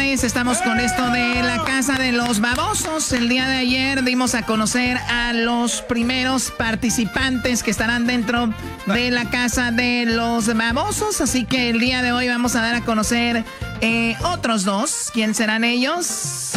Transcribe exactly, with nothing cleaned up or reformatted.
señores, estamos con esto de la Casa de los Babosos. El día de ayer dimos a conocer a los primeros participantes que estarán dentro de la Casa de los Babosos. Así que el día de hoy vamos a dar a conocer eh, otros dos. ¿Quién serán ellos?